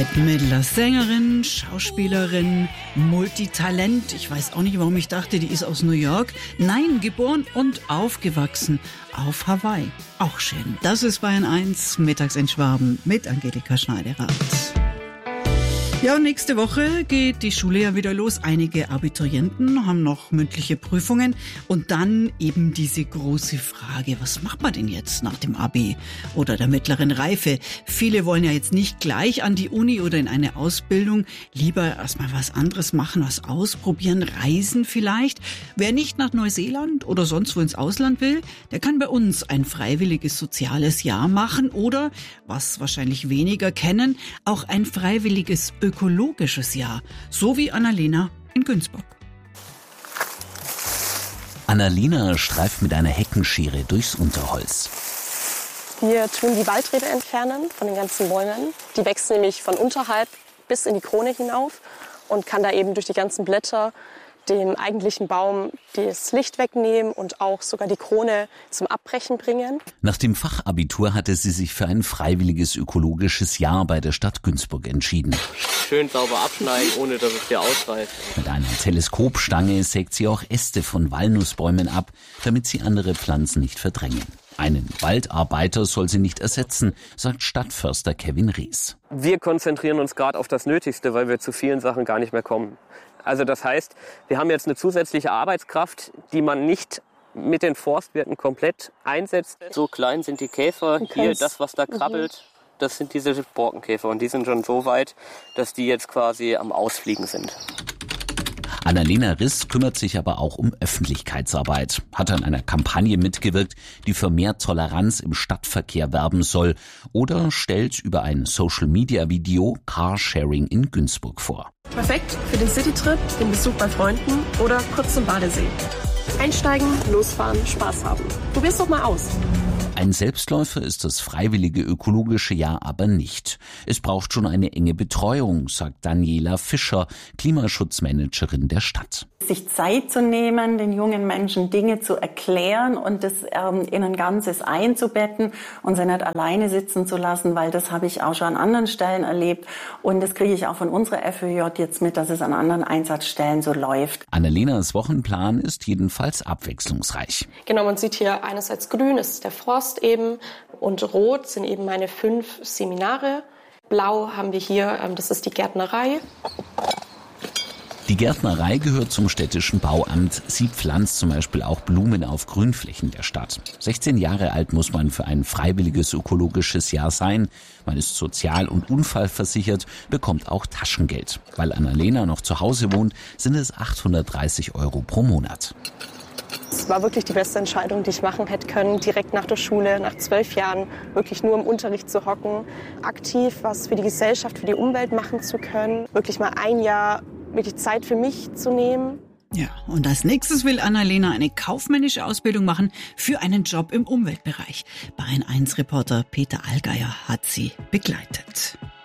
Bette Midler, Sängerin, Schauspielerin, Multitalent. Ich weiß auch nicht, warum ich dachte, die ist aus New York. Nein, geboren und aufgewachsen auf Hawaii. Auch schön. Das ist Bayern 1, mittags in Schwaben mit Angelika Schneiderrath. Ja, und nächste Woche geht die Schule ja wieder los. Einige Abiturienten haben noch mündliche Prüfungen und dann eben diese große Frage, was macht man denn jetzt nach dem Abi oder der mittleren Reife? Viele wollen ja jetzt nicht gleich an die Uni oder in eine Ausbildung, lieber erstmal was anderes machen, was ausprobieren, reisen vielleicht. Wer nicht nach Neuseeland oder sonst wo ins Ausland will, der kann bei uns ein freiwilliges soziales Jahr machen oder, was wahrscheinlich weniger kennen, auch ein freiwilliges ökologisches Jahr, so wie Annalena in Günzburg. Annalena streift mit einer Heckenschere durchs Unterholz. Wir tun die Waldrebe entfernen von den ganzen Bäumen. Die wächst nämlich von unterhalb bis in die Krone hinauf und kann da eben durch die ganzen Blätter dem eigentlichen Baum das Licht wegnehmen und auch sogar die Krone zum Abbrechen bringen. Nach dem Fachabitur hatte sie sich für ein freiwilliges ökologisches Jahr bei der Stadt Günzburg entschieden. Schön sauber abschneiden, ohne dass es dir ausreißt. Mit einer Teleskopstange sägt sie auch Äste von Walnussbäumen ab, damit sie andere Pflanzen nicht verdrängen. Einen Waldarbeiter soll sie nicht ersetzen, sagt Stadtförster Kevin Ries. Wir konzentrieren uns gerade auf das Nötigste, weil wir zu vielen Sachen gar nicht mehr kommen. Also das heißt, wir haben jetzt eine zusätzliche Arbeitskraft, die man nicht mit den Forstwirten komplett einsetzt. So klein sind die Käfer. Hier, das, was da krabbelt, das sind diese Borkenkäfer. Und die sind schon so weit, dass die jetzt quasi am Ausfliegen sind. Annalena Riss kümmert sich aber auch um Öffentlichkeitsarbeit, hat an einer Kampagne mitgewirkt, die für mehr Toleranz im Stadtverkehr werben soll oder stellt über ein Social-Media-Video Carsharing in Günzburg vor. Perfekt für den Citytrip, den Besuch bei Freunden oder kurz zum Badesee. Einsteigen, losfahren, Spaß haben. Probier's doch mal aus. Ein Selbstläufer ist das freiwillige ökologische Jahr aber nicht. Es braucht schon eine enge Betreuung, sagt Daniela Fischer, Klimaschutzmanagerin der Stadt. Sich Zeit zu nehmen, den jungen Menschen Dinge zu erklären und das in ein Ganzes einzubetten und sie nicht alleine sitzen zu lassen, weil das habe ich auch schon an anderen Stellen erlebt und das kriege ich auch von unserer FÖJ jetzt mit, dass es an anderen Einsatzstellen so läuft. Annalenas Wochenplan ist jedenfalls abwechslungsreich. Genau, man sieht hier einerseits grün, das ist der Forst eben, und rot sind eben meine 5 Seminare. Blau haben wir hier, das ist die Gärtnerei. Die Gärtnerei gehört zum städtischen Bauamt. Sie pflanzt zum Beispiel auch Blumen auf Grünflächen der Stadt. 16 Jahre alt muss man für ein freiwilliges ökologisches Jahr sein. Man ist sozial- und unfallversichert, bekommt auch Taschengeld. Weil Annalena noch zu Hause wohnt, sind es 830 € pro Monat. Es war wirklich die beste Entscheidung, die ich machen hätte können, direkt nach der Schule, nach 12 Jahren, wirklich nur im Unterricht zu hocken, aktiv was für die Gesellschaft, für die Umwelt machen zu können, wirklich mal ein Jahr wirklich Zeit für mich zu nehmen. Ja, und als nächstes will Annalena eine kaufmännische Ausbildung machen für einen Job im Umweltbereich. Bayern 1 Reporter Peter Allgeier hat sie begleitet.